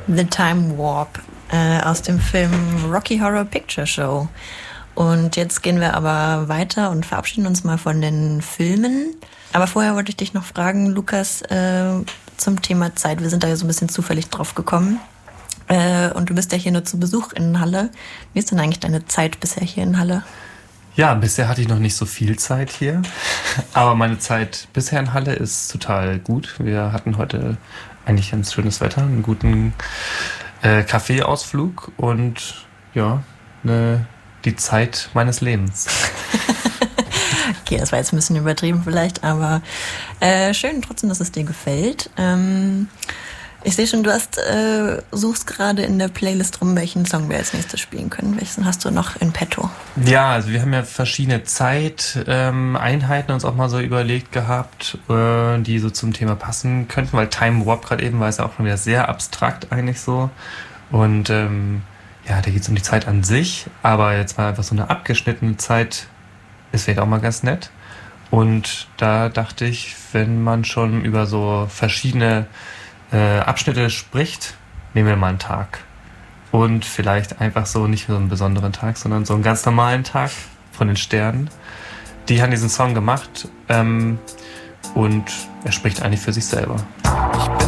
The Time Warp aus dem Film Rocky Horror Picture Show. Und jetzt gehen wir aber weiter und verabschieden uns mal von den Filmen. Aber vorher wollte ich dich noch fragen, Lukas, zum Thema Zeit. Wir sind da ja so ein bisschen zufällig drauf gekommen. Und du bist ja hier nur zu Besuch in Halle. Wie ist denn eigentlich deine Zeit bisher hier in Halle? Ja, bisher hatte ich noch nicht so viel Zeit hier. Aber meine Zeit bisher in Halle ist total gut. Wir hatten heute eigentlich ganz schönes Wetter, einen guten Kaffeeausflug und ja, die Zeit meines Lebens. Okay, das war jetzt ein bisschen übertrieben vielleicht, aber schön trotzdem, dass es dir gefällt. Ich sehe schon, du suchst gerade in der Playlist rum, welchen Song wir als nächstes spielen können. Welchen hast du noch in petto? Ja, also wir haben ja verschiedene Zeiteinheiten uns auch mal so überlegt gehabt, die so zum Thema passen könnten, weil Time Warp gerade eben war es ja auch schon wieder sehr abstrakt eigentlich so. Und ja, da geht es um die Zeit an sich, aber jetzt mal einfach so eine abgeschnittene Zeit ist vielleicht auch mal ganz nett. Und da dachte ich, wenn man schon über so verschiedene Abschnitte spricht, nehmen wir mal einen Tag. Und vielleicht einfach so nicht so einen besonderen Tag, sondern so einen ganz normalen Tag von den Sternen. Die haben diesen Song gemacht und er spricht eigentlich für sich selber.